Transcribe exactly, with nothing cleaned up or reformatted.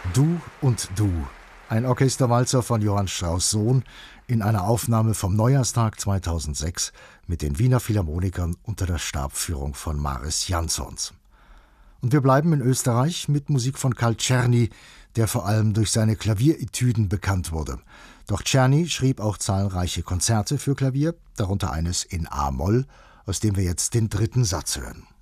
Du und Du, ein Orchesterwalzer von Johann Strauss Sohn in einer Aufnahme vom Neujahrstag zweitausendsechs mit den Wiener Philharmonikern unter der Stabführung von Maris Jansons. Und wir bleiben in Österreich mit Musik von Carl Czerny, der vor allem durch seine Klavieretüden bekannt wurde. Doch Czerny schrieb auch zahlreiche Konzerte für Klavier, darunter eines in A-Moll, aus dem wir jetzt den dritten Satz hören.